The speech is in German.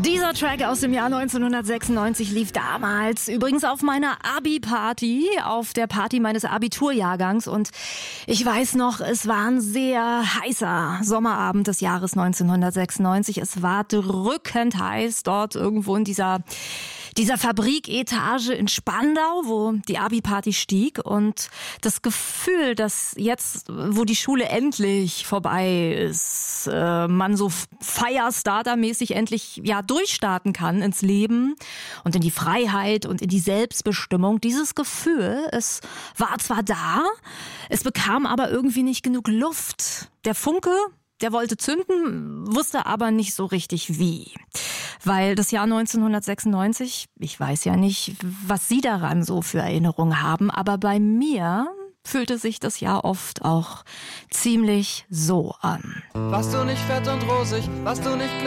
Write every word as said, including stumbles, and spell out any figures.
Dieser Track aus dem Jahr neunzehnhundertsechsundneunzig lief damals übrigens auf meiner Abi-Party, auf der Party meines Abiturjahrgangs. Und ich weiß noch, es war ein sehr heißer Sommerabend des Jahres neunzehnhundertsechsundneunzig. Es war drückend heiß dort irgendwo in dieser dieser Fabriketage in Spandau, wo die Abi-Party stieg, und das Gefühl, dass jetzt, wo die Schule endlich vorbei ist, äh, man so Firestarter-mäßig endlich ja durchstarten kann ins Leben und in die Freiheit und in die Selbstbestimmung. Dieses Gefühl, es war zwar da, es bekam aber irgendwie nicht genug Luft. Der Funke, der wollte zünden, wusste aber nicht so richtig wie. Weil das Jahr neunzehnhundertsechsundneunzig, ich weiß ja nicht, was Sie daran so für Erinnerungen haben, aber bei mir fühlte sich das Jahr oft auch ziemlich so an. Warst du nicht fett und rosig, warst du nicht